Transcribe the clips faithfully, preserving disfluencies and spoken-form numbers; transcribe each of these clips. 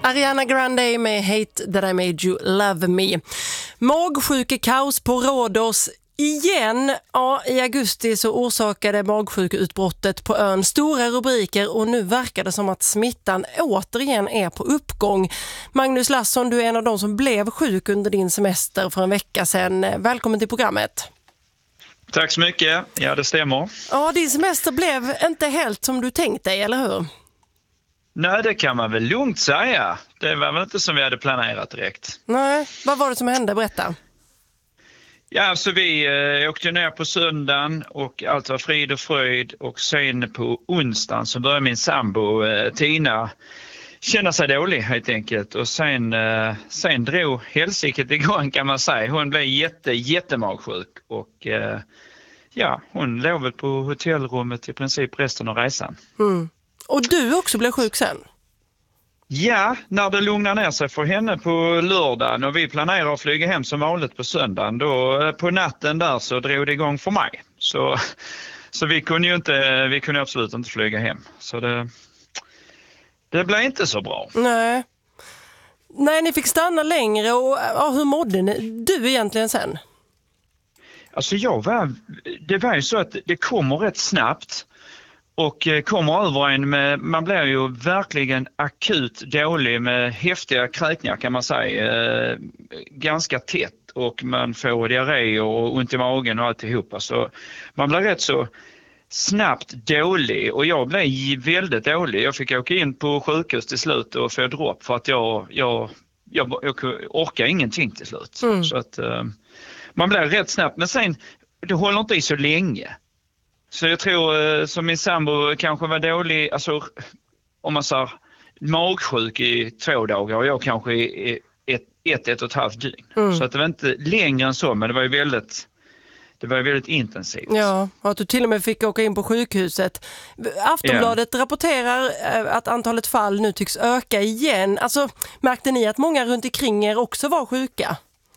Ariana Grande med Hate That I Made You Love Me. Magsjukekaos på Rhodos igen. Ja, i augusti så orsakade magsjukeutbrottet på ön stora rubriker och nu verkar det som att smittan återigen är på uppgång. Magnus Larsson, du är en av de som blev sjuk under din semester för en vecka sedan. Välkommen till programmet. Tack så mycket. Ja, det stämmer. Ja, din semester blev inte helt som du tänkt dig, eller hur? Nej, det kan man väl lugnt säga. Det var väl inte som vi hade planerat direkt. Nej, vad var det som hände? Berätta. Ja, alltså vi eh, åkte ner på söndagen och allt var frid och fröjd. Och sen på onsdagen så började min sambo eh, Tina känna sig dålig helt enkelt. Och sen, eh, sen drog hälsiket igång kan man säga. Hon blev jätte, jättemagsjuk och eh, ja, hon låg väl på hotellrummet i princip resten av resan. Mm. Och du också blev sjuk sen? Ja, när det lugnar ner sig för henne på lördagen och vi planerar att flyga hem som vanligt på söndagen, då på natten där så drog det igång för mig. Så, så vi kunde ju inte, vi kunde absolut inte flyga hem. Så det, det blev inte så bra. Nej. Nej, ni fick stanna längre och ja, hur mådde ni, du egentligen sen? Alltså jag var, det var ju så att det kommer rätt snabbt. Och kommer över en med, man blir ju verkligen akut dålig med häftiga kräkningar kan man säga. Eh, ganska tätt och man får diarré och ont i magen och alltihopa. Så man blir rätt så snabbt dålig och jag blev väldigt dålig. Jag fick åka in på sjukhus till slut och få dropp för att jag, jag, jag, jag orkar ingenting till slut. Mm. Så att eh, man blir rätt snabbt, men sen det håller inte i så länge. Så jag tror som min sambo kanske var dålig, alltså om man säger magsjuk i två dagar och jag kanske i ett, ett, ett och ett halvt dygn. Mm. Så att det var inte längre än så, men det var ju väldigt, det var ju väldigt intensivt. Ja, att du till och med fick åka in på sjukhuset. Aftonbladet yeah. rapporterar att antalet fall nu tycks öka igen. Alltså, märkte ni att många runt omkring er också var sjuka?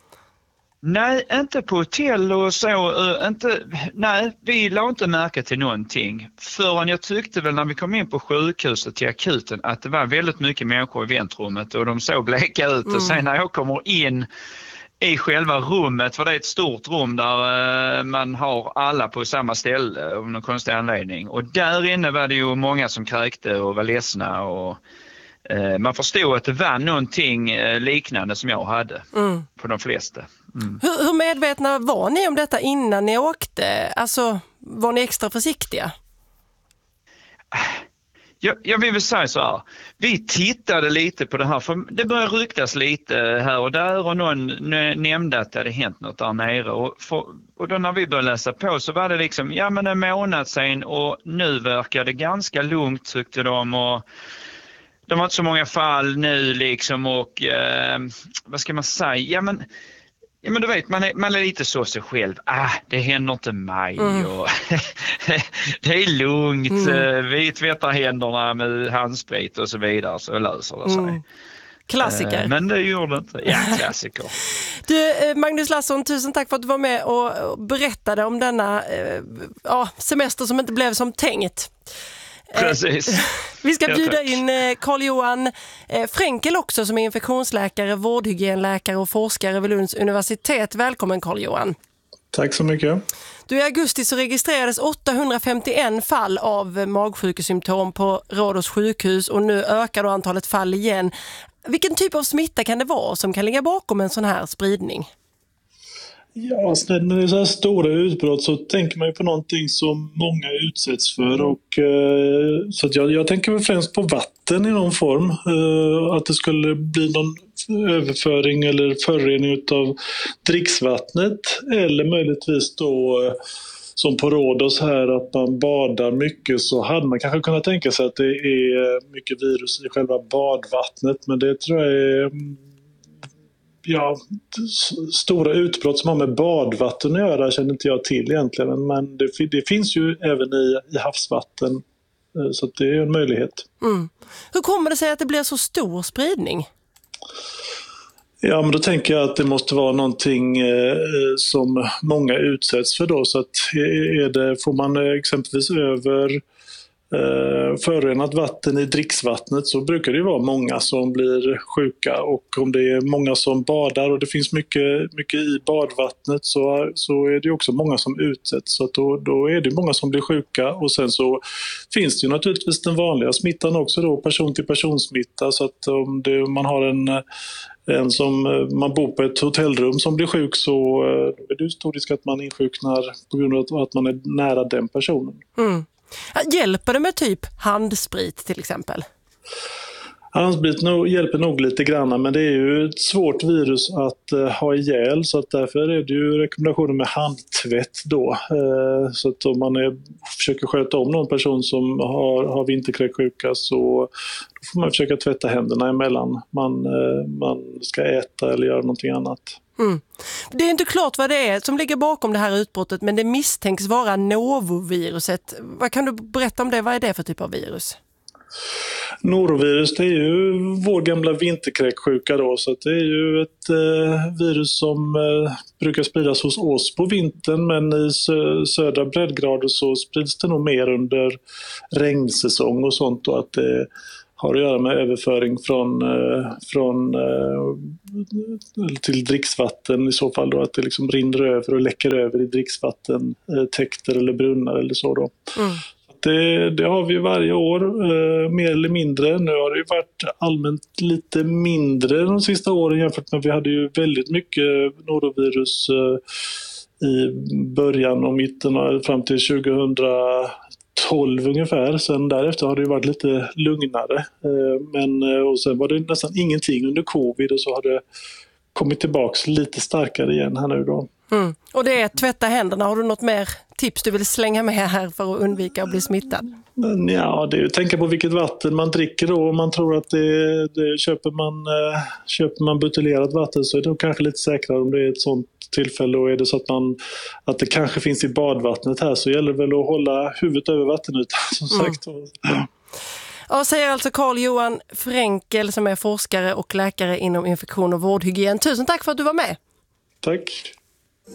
Nej, inte på hotell och så. Uh, inte, nej, vi la inte märka till någonting. Förrän jag tyckte väl när vi kom in på sjukhuset till akuten att det var väldigt mycket människor i väntrummet och de såg bleka ut. Mm. Och sen när jag kommer in i själva rummet, för det är ett stort rum där uh, man har alla på samma ställe av någon konstig anledning. Och där inne var det ju många som kräkte och var ledsna och uh, man förstod att det var någonting uh, liknande som jag hade mm. på de flesta. Mm. Hur, hur medvetna var ni om detta innan ni åkte? Alltså, var ni extra försiktiga? Jag, jag vill väl säga så här. Vi tittade lite på det här, för det började ryktas lite här och där och någon nämnde att det hade hänt något där nere. Och, för, och då när vi började läsa på så var det liksom, ja men en månad sedan och nu verkar det ganska lugnt tyckte de och de har inte så många fall nu liksom och eh, vad ska man säga, ja men Ja men du vet, man är, man är lite så sig själv. Ah, det händer inte mig. Mm. Och det är lugnt. Mm. Vi tvättar händerna med handsprit och så vidare så löser det sig. Mm. Klassiker. Men det gjorde det inte. Ja, klassiker. Du, Magnus Larsson, tusen tack för att du var med och berättade om denna ja, semester som inte blev som tänkt. Precis. Vi ska bjuda in Carl-Johan Fränkel också som är infektionsläkare, vårdhygienläkare och forskare vid Lunds universitet. Välkommen Carl-Johan. Tack så mycket. Du, i augusti så registrerades åttahundrafemtioen fall av magsjukesymptom på Rhodos sjukhus och nu ökar då antalet fall igen. Vilken typ av smitta kan det vara som kan ligga bakom en sån här spridning? Ja, alltså när det är så här stora utbrott så tänker man ju på någonting som många utsätts för och eh, så att jag, jag tänker väl främst på vatten i någon form, eh, att det skulle bli någon överföring eller förorening av dricksvattnet eller möjligtvis då eh, som på Rhodos här att man badar mycket så hade man kanske kunnat tänka sig att det är mycket virus i själva badvattnet, men det tror jag är ja, stora utbrott som har med badvatten att göra känner inte jag till egentligen, men det, det finns ju även i, i havsvatten så att det är en möjlighet. Mm. Hur kommer det sig att det blir så stor spridning? Ja, men då tänker jag att det måste vara någonting eh, som många utsätts för då, så att är det, får man exempelvis över eh, förorenat vatten i dricksvattnet så brukar det ju vara många som blir sjuka, och om det är många som badar och det finns mycket, mycket i badvattnet så, så är det också många som utsätts, så att då, då är det många som blir sjuka. Och sen så finns det ju naturligtvis den vanliga smittan också då, person till person smitta, så att om det, man har en En som man bor på ett hotellrum som blir sjuk, så är det stor risk att man insjuknar på grund av att man är nära den personen. Mm. Hjälper det med typ handsprit till exempel? Handsprit nog, hjälper nog lite grann, men det är ju ett svårt virus att uh, ha ihjäl, så att därför är det ju rekommendationer med handtvätt då. Uh, så att om man är, försöker sköta om någon person som har, har vinterkräksjuka, så då får man försöka tvätta händerna emellan man, uh, man ska äta eller göra någonting annat. Mm. Det är inte klart vad det är som ligger bakom det här utbrottet, men det misstänks vara noroviruset. Vad kan du berätta om det? Vad är det för typ av virus? Norovirus, det är ju vår gamla vinterkräksjuka då, så att det är ju ett eh, virus som eh, brukar spridas hos oss på vintern, men i sö- södra breddgrader så sprids det nog mer under regnsäsong och sånt, och att det har att göra med överföring från, eh, från eh, till dricksvatten i så fall då, att det liksom rinner över och läcker över i dricksvatten, eh, täkter eller brunnar eller så då. Mm. Det, det har vi varje år, eh, mer eller mindre. Nu har det ju varit allmänt lite mindre de sista åren jämfört med vi hade ju väldigt mycket norovirus eh, i början och mitten och fram till tjugohundratolv ungefär. Sen därefter har det ju varit lite lugnare. Eh, men, och sen var det nästan ingenting under covid, och så har det kommit tillbaka lite starkare igen här nu då. Mm. Och det är tvätta händerna. Har du något mer tips du vill slänga med här för att undvika att bli smittad? Ja, det är att tänka på vilket vatten man dricker då. Om man tror att det, det köper, man, äh, köper man buteljerat vatten, så är det kanske lite säkrare om det är ett sånt tillfälle. Och är det så att, man, att det kanske finns i badvattnet här, så gäller det väl att hålla huvudet över vattenytan som sagt. Mm. Ja. Ja, säger alltså Carl-Johan Fränkel som är forskare och läkare inom infektion och vårdhygien. Tusen tack för att du var med. Tack.